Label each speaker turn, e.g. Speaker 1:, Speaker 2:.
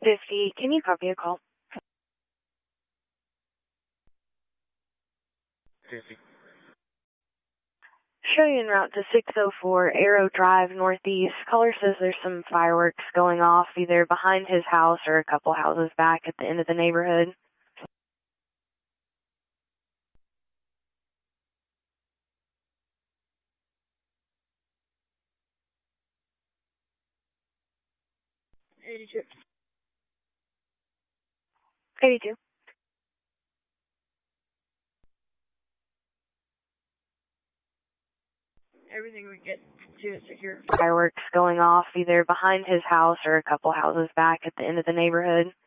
Speaker 1: 50. Can you copy a call?
Speaker 2: 50.
Speaker 1: Show you en route to 604 Arrow Drive Northeast. Caller says there's some fireworks going off either behind his house or a couple houses back at the end of the neighborhood.
Speaker 2: $82.
Speaker 1: 82.
Speaker 2: Everything we get to is secure.
Speaker 1: Fireworks going off either behind his house or a couple houses back at the end of the neighborhood.